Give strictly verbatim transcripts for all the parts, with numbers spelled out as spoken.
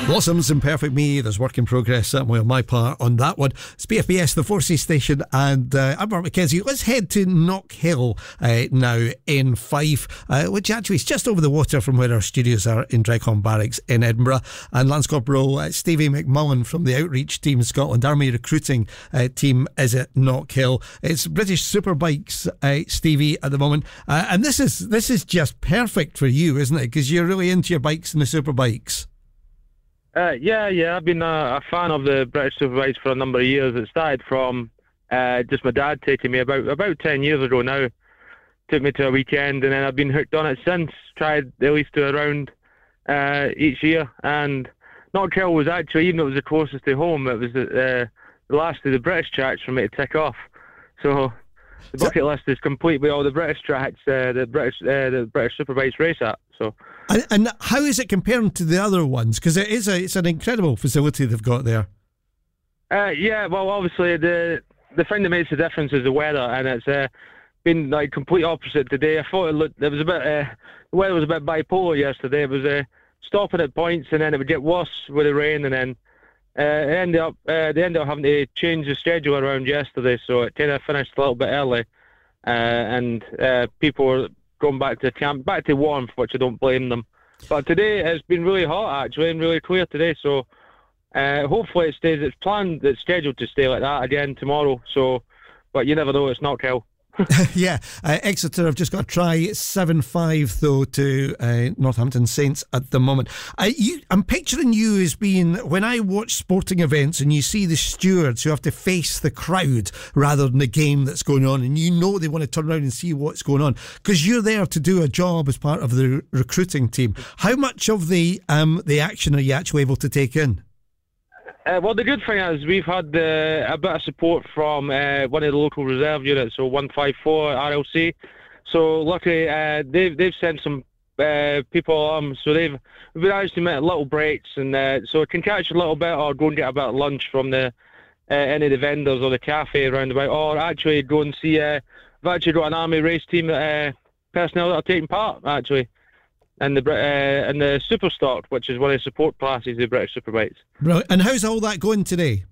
Blossoms and Perfect Me. There's work in progress certainly on my part on that one. It's B F B S, the Forces Station, and uh, I'm Mark McKenzie. Let's head to Knockhill uh, now in Fife, uh, which actually is just over the water from where our studios are in Dreghorn Barracks in Edinburgh. And Lance Corporal uh, Stevie McMullen from the Outreach Team Scotland Army recruiting uh, team is at Knockhill. It's British Superbikes, uh, Stevie, at the moment, uh, and this is this is just perfect for you, isn't it? Because you're really into your bikes and the Superbikes. Uh, yeah, yeah, I've been a, a fan of the British Superbikes for a number of years. It started from uh, just my dad taking me about about ten years ago now. Took me to a weekend, and then I've been hooked on it since. Tried at least to a round uh, each year, and Knockhill was actually, even though it was the closest to home, it was the, uh, the last of the British tracks for me to tick off. So the bucket list is complete with all the British tracks, uh, the British uh, the British Superbikes race at. So. And, and how is it comparing to the other ones? Because it is a, it's an incredible facility they've got there. Uh, yeah, well, obviously the the thing that makes the difference is the weather, and it's uh, been like complete opposite today. I thought it looked, it was a bit, uh, the weather was a bit bipolar yesterday. It was uh, stopping at points, and then it would get worse with the rain, and then uh, it ended up uh, they ended up having to change the schedule around yesterday, so it kind of finished a little bit early, uh, and uh, people were going back to camp, back to warmth, which I don't blame them. But today it's been really hot actually, and really clear today, so uh, hopefully it stays. It's planned, it's scheduled to stay like that again tomorrow. So, but you never know. It's Knockhill. yeah, uh, Exeter have just got to try seven five though to uh, Northampton Saints at the moment. Uh, you, I'm picturing you as being, when I watch sporting events and you see the stewards who have to face the crowd rather than the game that's going on, and you know they want to turn around and see what's going on because you're there to do a job as part of the recruiting team. How much of the um, the action are you actually able to take in? Uh, well, the good thing is we've had uh, a bit of support from uh, one of the local reserve units, so one five four R L C. So luckily, uh, they've they've sent some uh, people on, so they've we've actually met little breaks, and uh, so it can catch a little bit, or go and get a bit of lunch from the uh, any of the vendors or the cafe around about, or actually go and see. Uh, we've actually got an army race team uh, personnel that are taking part actually. And the uh, and the Superstock, which is one of the support classes of the British Superbikes. Brilliant. And how's all that going today?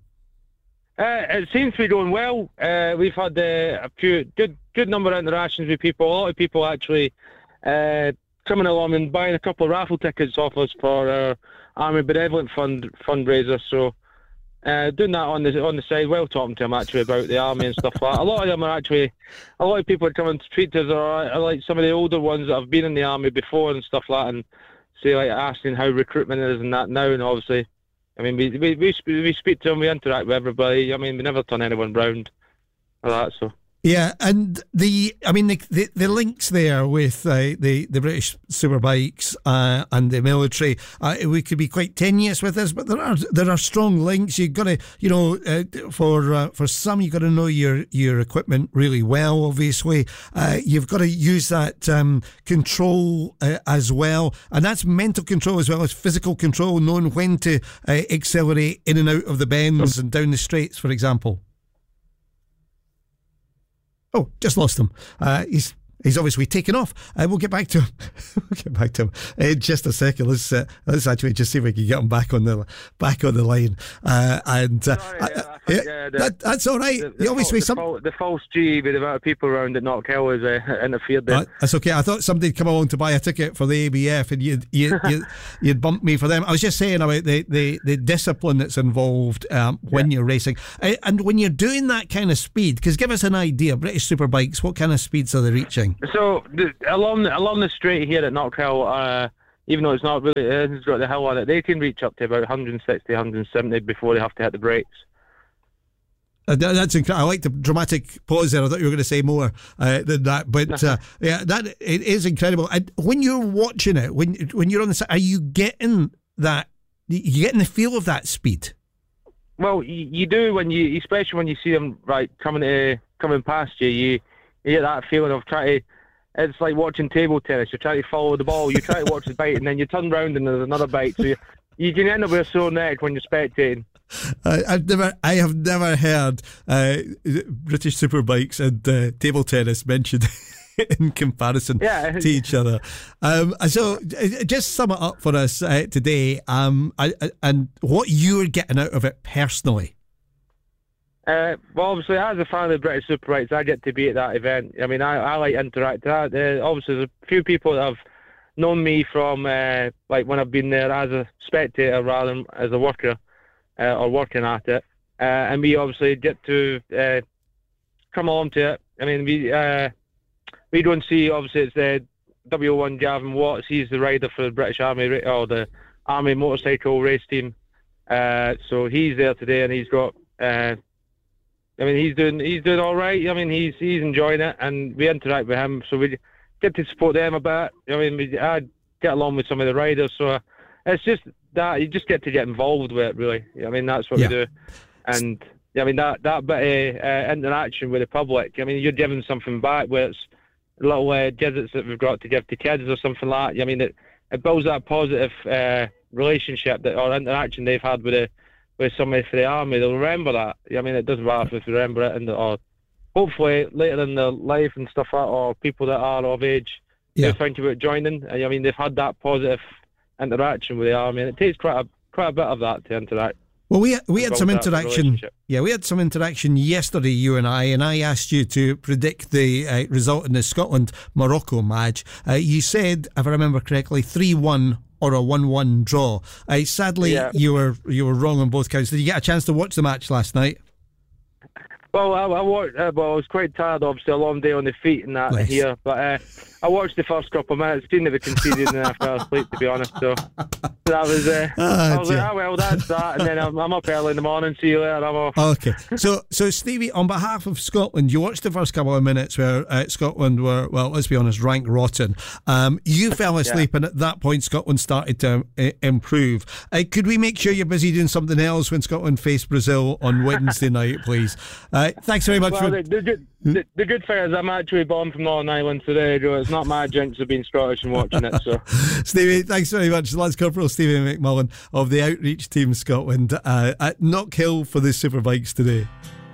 Uh, it seems to be going well. Uh, we've had uh, a few good good number of interactions with people. A lot of people actually uh, coming along and buying a couple of raffle tickets off us for our Army Benevolent Fund fundraiser. So uh, doing that on the on the side, well, talking to them actually about the army and stuff like that. A lot of them are actually, a lot of people are coming to treat us, or are like some of the older ones that have been in the army before and stuff like that, and say like asking how recruitment is and that now. And obviously, I mean, we we we, we speak to them, we interact with everybody. I mean, we never turn anyone round or that. So. Yeah, and the, I mean, the the, the links there with uh, the, the British Superbikes uh, and the military, uh, we could be quite tenuous with this, but there are there are strong links. You've got to, you know, uh, for uh, for some, you've got to know your, your equipment really well, obviously. Uh, you've got to use that um, control uh, as well, and that's mental control as well as physical control, knowing when to uh, accelerate in and out of the bends and down the straights, for example. Oh, just lost him. Uh, he's he's obviously taken off. Uh, we'll get back to him. we'll get back to him in just a second. Let's uh, let's actually just see if we can get him back on the back on the line. Uh, and uh, Sorry, yeah, I, think, yeah, the, that, that's all right. The, the, obviously, the, some... false, the false G with the amount of people around at Knockhill is uh, interfered there. Uh, that's okay. I thought somebody'd come along to buy a ticket for the A B F, and you'd you you you'd bump me for them. I was just saying about the the, the discipline that's involved um, when yeah. you're racing, uh, and when you're doing that kind of speed. Because give us an idea, British Superbikes, what kind of speeds are they reaching? So the, along the, along the straight here at Knockhill, uh, even though it's not really, it's got the hill on it, they can reach up to about one sixty, one seventy before they have to hit the brakes. Uh, that's incredible. I like the dramatic pause there. I thought you were going to say more uh, than that, but uh, yeah, that it is incredible. And when you're watching it, when when you're on the side, are you getting that? You getting the feel of that speed? Well, you, you do when you, especially when you see them right coming to coming past you. You you get that feeling of trying to. It's like watching table tennis. You're trying to follow the ball. You try to watch the bite, and then you turn round and there's another bite. So you, you can end up with a sore neck when you're spectating. Uh, I've never, I have never heard uh, British Superbikes and uh, table tennis mentioned in comparison yeah. to each other. Um, so just sum it up for us uh, today, um, and what you're getting out of it personally. Uh, well, obviously, as a fan of the British Super Bikes, I get to be at that event. I mean, I, I like interacting. Uh, obviously, there's a few people that have known me from, uh, like, when I've been there as a spectator rather than as a worker uh, or working at it. Uh, and we obviously get to uh, come along to it. I mean, we uh, we don't see, obviously, it's the W O one Gavin Watts. He's the rider for the British Army, or the Army Motorcycle Race Team. Uh, so he's there today, and he's got... Uh, I mean, he's doing he's doing all right. I mean, he's he's enjoying it, and we interact with him, so we get to support them a bit. I mean, we I get along with some of the riders, so it's just that you just get to get involved with it, really. I mean, that's what yeah. we do, and I mean that that bit of uh, interaction with the public. I mean, you're giving something back, where it's little uh, gadgets that we've got to give to kids or something like that. I mean, it it builds that positive uh, relationship that or interaction they've had with the. with somebody for the army, they'll remember that. I mean, it doesn't matter if they remember it, and or hopefully later in their life and stuff like that, or people that are of age, yeah. they're thinking about joining. I mean, they've had that positive interaction with the army, and it takes quite a quite a bit of that to interact. Well, we we had some interaction. Yeah, we had some interaction yesterday, you and I, and I asked you to predict the uh, result in the Scotland-Morocco match. Uh, you said, if I remember correctly, three one or a one one draw. Uh, sadly, yeah. you were you were wrong on both counts. Did you get a chance to watch the match last night? Well, I, I watched. Uh, well, I was quite tired. Obviously, a long day on the feet and that nice. here. But uh, I watched the first couple of minutes. Seen that we conceded, and then I fell asleep. To be honest, so that was. Uh, ah, I was like, oh well, that's that. And then I'm, I'm up early in the morning. See you later. I'm off. Okay. So, so Stevie, on behalf of Scotland, you watched the first couple of minutes where uh, Scotland were, well, let's be honest, rank rotten. Um, you fell asleep, yeah. and at that point, Scotland started to uh, improve. Uh, could we make sure you're busy doing something else when Scotland face Brazil on Wednesday night, please? Uh, thanks very much. Well, for the, the, good, the, the good thing is I'm actually born from Northern Ireland, so there you go. It's not my jinx of being Scottish and watching it. So, Stevie, thanks very much. Lance Corporal Stevie McMullen of the Outreach Team Scotland uh, at Knockhill for the Superbikes today.